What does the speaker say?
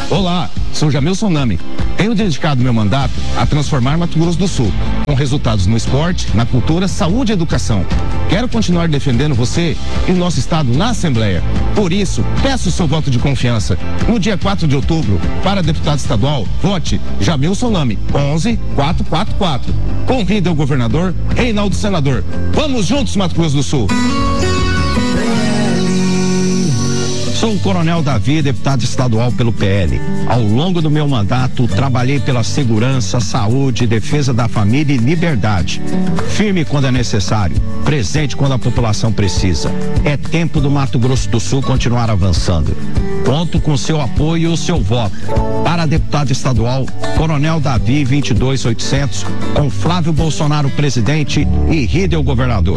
Olá, sou Jamilson Nami. Tenho dedicado meu mandato a transformar Mato Grosso do Sul, com resultados no esporte, na cultura, saúde e educação. Quero continuar defendendo você e o nosso estado na Assembleia. Por isso, peço o seu voto de confiança. No dia 4 de outubro, para deputado estadual, vote Jamilson Nami, 11444. Convida o governador Reinaldo Senador. Vamos juntos, Mato Grosso do Sul. Sou o Coronel Davi, deputado estadual pelo PL. Ao longo do meu mandato, trabalhei pela segurança, saúde, defesa da família e liberdade. Firme quando é necessário, presente quando a população precisa. É tempo do Mato Grosso do Sul continuar avançando. Conto com seu apoio e o seu voto. Para deputado estadual, Coronel Davi 22800, com Flávio Bolsonaro presidente e Ridel governador.